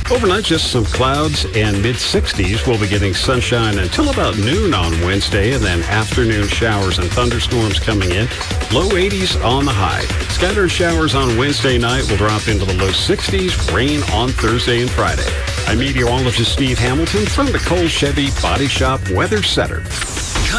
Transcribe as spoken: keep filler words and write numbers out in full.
Overnight, just some clouds and mid sixties. We'll be getting sunshine until about noon on Wednesday, and then afternoon showers and thunderstorms coming in. Low eighties on the high. Scattered showers on Wednesday night will drop into the low sixties. Rain on Thursday and Friday. I'm meteorologist Steve Hamilton from the Cole Chevy Body Shop Weather Center.